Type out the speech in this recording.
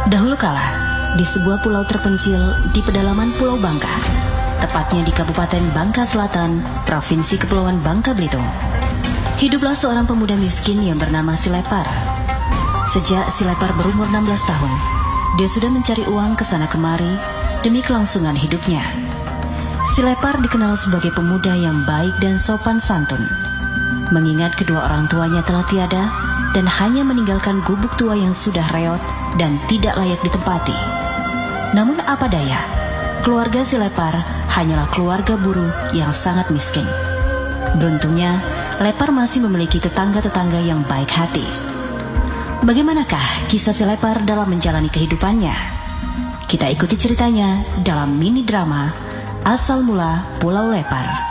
Dahulu kala, di sebuah pulau terpencil di pedalaman Pulau Bangka, tepatnya di Kabupaten Bangka Selatan, Provinsi Kepulauan Bangka Belitung, hiduplah seorang pemuda miskin yang bernama Silepar. Sejak Silepar berumur 16 tahun, dia sudah mencari uang ke sana kemari demi kelangsungan hidupnya. Silepar dikenal sebagai pemuda yang baik dan sopan santun, mengingat kedua orang tuanya telah tiada dan hanya meninggalkan gubuk tua yang sudah reot dan tidak layak ditempati. Namun apa daya, keluarga Silepar hanyalah keluarga buruh yang sangat miskin. Beruntungnya, Lepar masih memiliki tetangga-tetangga yang baik hati. Bagaimanakah kisah Silepar dalam menjalani kehidupannya? Kita ikuti ceritanya dalam mini drama Asal Mula Pulau Lepar.